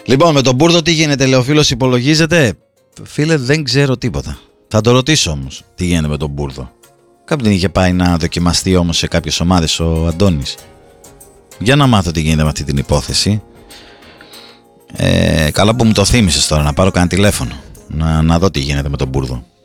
Λοιπόν, με τον Μπούρδο τι γίνεται, λέει ο φίλος, υπολογίζεται? Φίλε, δεν ξέρω τίποτα. Θα το ρωτήσω όμως τι γίνεται με τον Μπούρδο. Κάποιον είχε πάει να δοκιμαστεί όμως σε κάποιες ομάδες ο Αντώνης. Για να μάθω τι γίνεται με αυτή την υπόθεση. Καλά που μου το θύμισες τώρα, να πάρω κανένα τηλέφωνο να δω τι γίνεται με τον Μπούρδο.